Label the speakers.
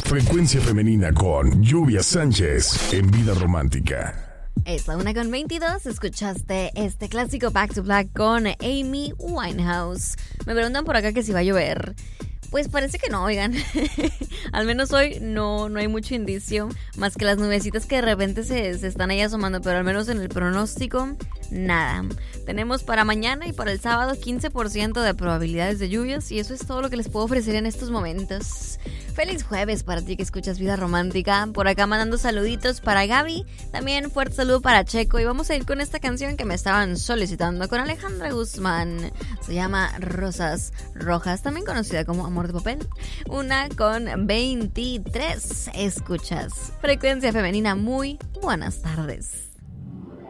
Speaker 1: Frecuencia femenina con Lluvia Sánchez en Vida Romántica.
Speaker 2: Es la 1:22, escuchaste este clásico Back to Black con Amy Winehouse. Me preguntan por acá que si va a llover. Pues parece que no, oigan. Al menos hoy no hay mucho indicio, más que las nubecitas que de repente se están ahí asomando, pero al menos en el pronóstico, nada. Tenemos para mañana y para el sábado 15% de probabilidades de lluvias y eso es todo lo que les puedo ofrecer en estos momentos. Feliz jueves para ti que escuchas Vida Romántica. Por acá mandando saluditos para Gaby, también fuerte saludo para Checo y vamos a ir con esta canción que me estaban solicitando con Alejandra Guzmán. Se llama Rosas Rojas, también conocida como Amor de Papel. 1:23. Escuchas Frecuencia Femenina. Muy buenas tardes.